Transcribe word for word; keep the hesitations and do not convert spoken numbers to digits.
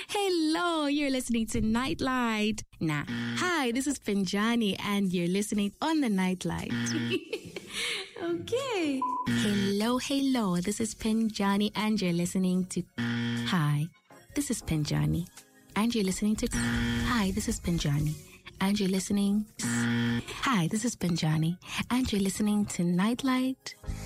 Hello, you're listening to Nightlight. Nah, hi, this is Pinjani, and you're listening on the Nightlight. Okay. Hello, hello, this is Pinjani, and you're listening to. Hi, this is Pinjani, and you're listening to. Hi, this is Pinjani, and you're listening. Hi, this is Pinjani, and you're listening to Nightlight.